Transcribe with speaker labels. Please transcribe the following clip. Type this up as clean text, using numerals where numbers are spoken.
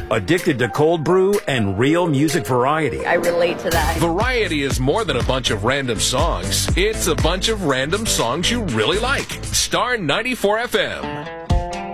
Speaker 1: Addicted to cold brew and real music variety.
Speaker 2: I relate to that.
Speaker 3: Variety is more than a bunch of random songs. It's a bunch of random songs you really like. Star 94 FM.